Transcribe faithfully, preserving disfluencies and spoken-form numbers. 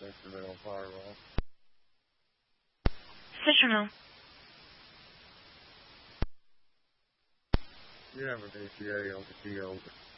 Instrumental firewall. Citronal. You have an A C A on the field.